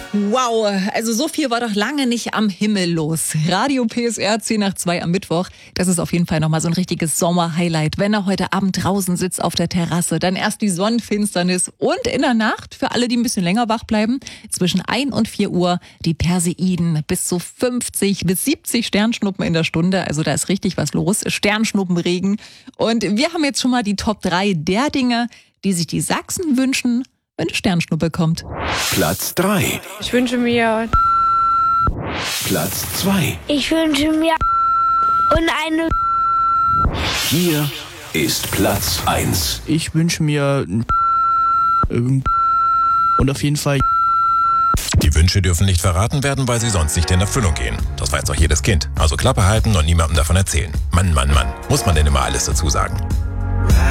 Wow, also so viel war doch lange nicht am Himmel los. Radio PSR 10 nach 2 am Mittwoch, das ist auf jeden Fall nochmal so ein richtiges Sommer-Highlight. Wenn er heute Abend draußen sitzt auf der Terrasse, dann erst die Sonnenfinsternis und in der Nacht, für alle, die ein bisschen länger wach bleiben, zwischen 1 und 4 Uhr die Perseiden, bis zu 50 bis 70 Sternschnuppen in der Stunde. Also da ist richtig was los, Sternschnuppenregen. Und wir haben jetzt schon mal die Top 3 der Dinge, die sich die Sachsen wünschen, wenn eine Sternschnuppe kommt. Platz 3. Ich wünsche mir Platz 2. Ich wünsche mir und eine. Hier ist Platz 1. Ich wünsche mir und auf jeden Fall. Die Wünsche dürfen nicht verraten werden, weil sie sonst nicht in Erfüllung gehen. Das weiß doch jedes Kind. Also Klappe halten und niemandem davon erzählen. Mann, Mann, Mann. Muss man denn immer alles dazu sagen?